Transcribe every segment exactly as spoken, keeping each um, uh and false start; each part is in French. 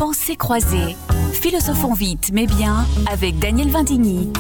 Pensées croisées. Philosophons vite mais bien avec Daniel Vindigny.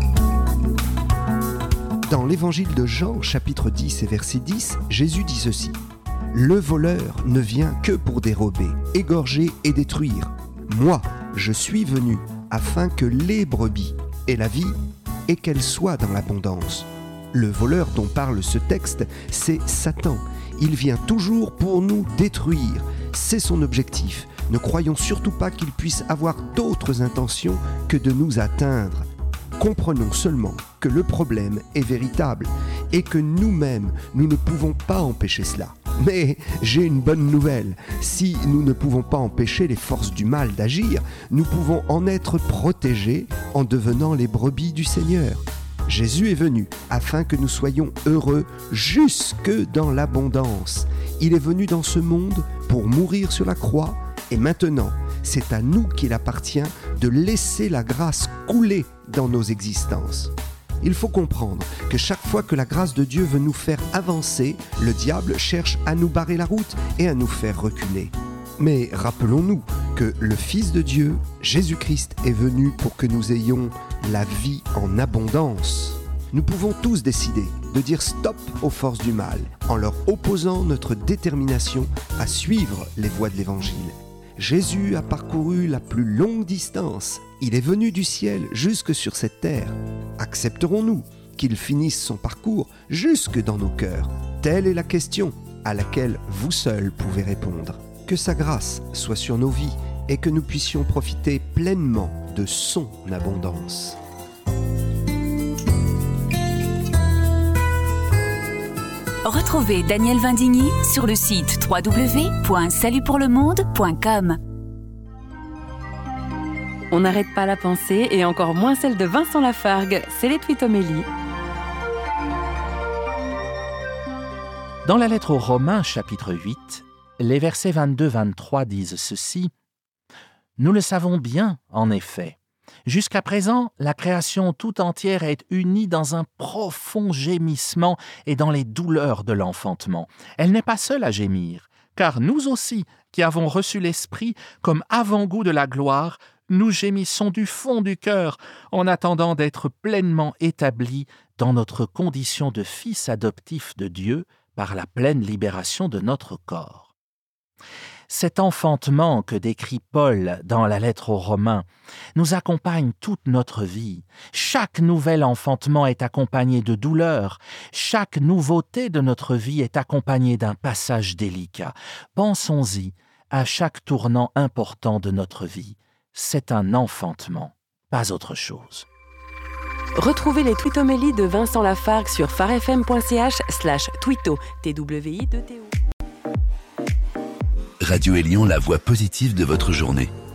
Dans l'évangile de Jean, chapitre dix et verset dix, Jésus dit ceci. « Le voleur ne vient que pour dérober, égorger et détruire. Moi, je suis venu afin que les brebis aient la vie et qu'elles soient dans l'abondance. » Le voleur dont parle ce texte, c'est Satan. Il vient toujours pour nous détruire. C'est son objectif. Ne croyons surtout pas qu'il puisse avoir d'autres intentions que de nous atteindre. Comprenons seulement que le problème est véritable et que nous-mêmes, nous ne pouvons pas empêcher cela. Mais j'ai une bonne nouvelle. Si nous ne pouvons pas empêcher les forces du mal d'agir, nous pouvons en être protégés en devenant les brebis du Seigneur. Jésus est venu afin que nous soyons heureux jusque dans l'abondance. Il est venu dans ce monde pour mourir sur la croix et maintenant, c'est à nous qu'il appartient de laisser la grâce couler dans nos existences. Il faut comprendre que chaque fois que la grâce de Dieu veut nous faire avancer, le diable cherche à nous barrer la route et à nous faire reculer. Mais rappelons-nous que le Fils de Dieu, Jésus-Christ, est venu pour que nous ayons la vie en abondance. Nous pouvons tous décider de dire stop aux forces du mal en leur opposant notre détermination à suivre les voies de l'Évangile. Jésus a parcouru la plus longue distance. Il est venu du ciel jusque sur cette terre. Accepterons-nous qu'il finisse son parcours jusque dans nos cœurs? Telle est la question à laquelle vous seuls pouvez répondre. Que sa grâce soit sur nos vies et que nous puissions profiter pleinement de son abondance. Retrouvez Daniel Vindigny sur le site w w w point salut pour le monde point com. On n'arrête pas la pensée et encore moins celle de Vincent Lafargue, c'est les Twitomélies. Dans la lettre aux Romains, chapitre huit, les versets vingt-deux vingt-trois disent ceci. « Nous le savons bien, en effet. Jusqu'à présent, la création tout entière est unie dans un profond gémissement et dans les douleurs de l'enfantement. Elle n'est pas seule à gémir, car nous aussi, qui avons reçu l'Esprit comme avant-goût de la gloire, nous gémissons du fond du cœur en attendant d'être pleinement établis dans notre condition de fils adoptifs de Dieu par la pleine libération de notre corps. » Cet enfantement que décrit Paul dans la lettre aux Romains nous accompagne toute notre vie. Chaque nouvel enfantement est accompagné de douleur. Chaque nouveauté de notre vie est accompagnée d'un passage délicat. Pensons-y à chaque tournant important de notre vie. C'est un enfantement, pas autre chose. Retrouvez les Twitomélies de Vincent Lafargue sur farfm.ch slash twito, T W I deux T O. Radio Élion, la voix positive de votre journée.